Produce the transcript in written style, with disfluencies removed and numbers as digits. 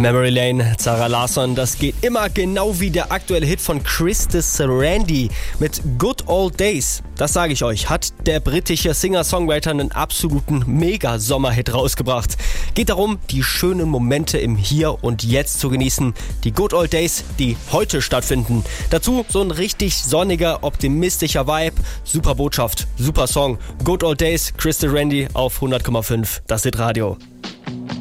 Memory Lane, Zara Larsson, das geht immer genau wie der aktuelle Hit von Chris Randy mit Good Old Days. Das sage ich euch, hat der britische Singer-Songwriter einen absoluten Mega-Sommer-Hit rausgebracht. Geht darum, die schönen Momente im Hier und Jetzt zu genießen, die Good Old Days, die heute stattfinden. Dazu so ein richtig sonniger, optimistischer Vibe, super Botschaft, super Song. Good Old Days, Chris Randy auf 100,5, das Hit Radio.